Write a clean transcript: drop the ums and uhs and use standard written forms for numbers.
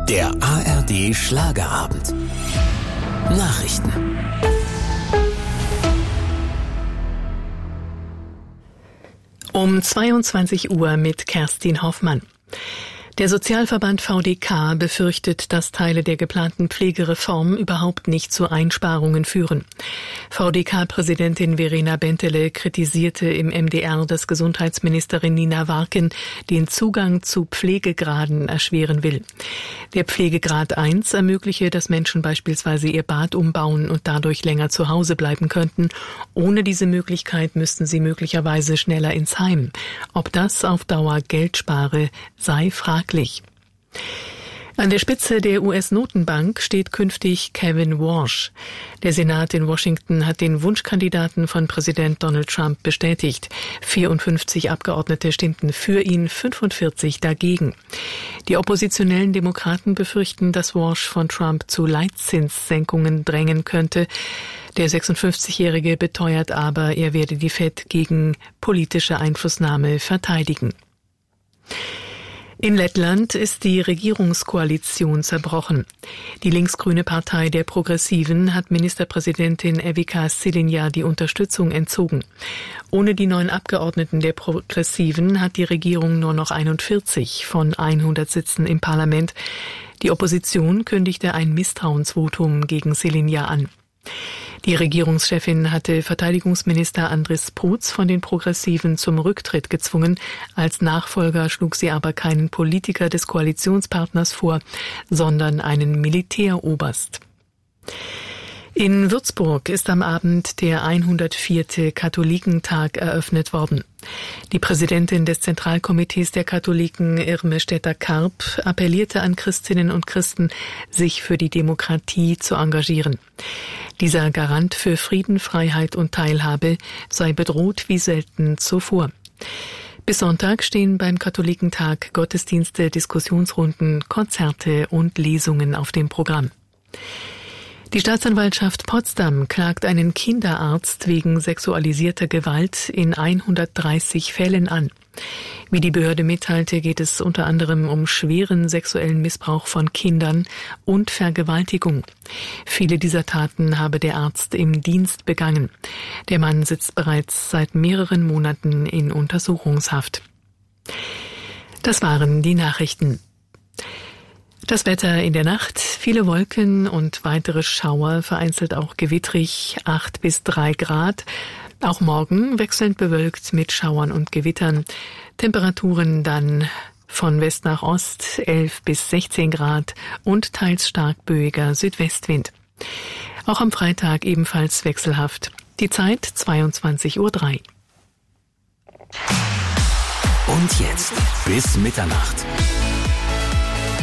Der ARD Schlagerabend. Nachrichten. Um 22 Uhr mit Kerstin Hoffmann. Der Sozialverband VDK befürchtet, dass Teile der geplanten Pflegereform überhaupt nicht zu Einsparungen führen. VDK-Präsidentin Verena Bentele kritisierte im MDR, dass Gesundheitsministerin Nina Warken den Zugang zu Pflegegraden erschweren will. Der Pflegegrad 1 ermögliche, dass Menschen beispielsweise ihr Bad umbauen und dadurch länger zu Hause bleiben könnten. Ohne diese Möglichkeit müssten sie möglicherweise schneller ins Heim. Ob das auf Dauer Geld spare, sei fraglich. An der Spitze der US-Notenbank steht künftig Kevin Warsh. Der Senat in Washington hat den Wunschkandidaten von Präsident Donald Trump bestätigt. 54 Abgeordnete stimmten für ihn, 45 dagegen. Die oppositionellen Demokraten befürchten, dass Warsh von Trump zu Leitzinssenkungen drängen könnte. Der 56-Jährige beteuert aber, er werde die Fed gegen politische Einflussnahme verteidigen. In Lettland ist die Regierungskoalition zerbrochen. Die linksgrüne Partei der Progressiven hat Ministerpräsidentin Evika Šilinja die Unterstützung entzogen. Ohne die 9 Abgeordneten der Progressiven hat die Regierung nur noch 41 von 100 Sitzen im Parlament. Die Opposition kündigte ein Misstrauensvotum gegen Šilinja an. Die Regierungschefin hatte Verteidigungsminister Andris Prutz von den Progressiven zum Rücktritt gezwungen. Als Nachfolger schlug sie aber keinen Politiker des Koalitionspartners vor, sondern einen Militäroberst. In Würzburg ist am Abend der 104. Katholikentag eröffnet worden. Die Präsidentin des Zentralkomitees der Katholiken, Irme Stetter-Karp, appellierte an Christinnen und Christen, sich für die Demokratie zu engagieren. Dieser Garant für Frieden, Freiheit und Teilhabe sei bedroht wie selten zuvor. Bis Sonntag stehen beim Katholikentag Gottesdienste, Diskussionsrunden, Konzerte und Lesungen auf dem Programm. Die Staatsanwaltschaft Potsdam klagt einen Kinderarzt wegen sexualisierter Gewalt in 130 Fällen an. Wie die Behörde mitteilte, geht es unter anderem um schweren sexuellen Missbrauch von Kindern und Vergewaltigung. Viele dieser Taten habe der Arzt im Dienst begangen. Der Mann sitzt bereits seit mehreren Monaten in Untersuchungshaft. Das waren die Nachrichten. Das Wetter in der Nacht, viele Wolken und weitere Schauer, vereinzelt auch gewittrig, 8 bis 3 Grad. Auch morgen wechselnd bewölkt mit Schauern und Gewittern. Temperaturen dann von West nach Ost 11 bis 16 Grad und teils stark böiger Südwestwind. Auch am Freitag ebenfalls wechselhaft. Die Zeit 22:03 Uhr. Und jetzt bis Mitternacht.